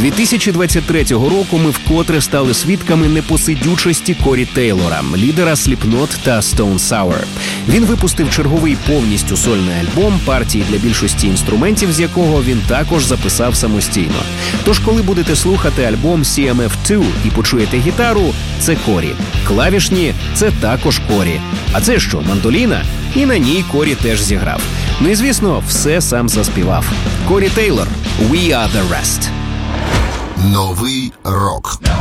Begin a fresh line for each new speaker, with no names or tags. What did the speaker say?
2023 року ми вкотре стали свідками непосидючості Корі Тейлора, лідера Slipknot та Stone Sour. Він випустив черговий повністю сольний альбом, партії для більшості інструментів з якого він також записав самостійно. Тож, коли будете слухати альбом CMF2 і почуєте гітару, це Корі. Клавішні – це також Корі. А це що, мандоліна? І на ній Корі теж зіграв. Ну і, звісно, все сам заспівав. Корі Тейлор – We Are The Rest.
Новий рок.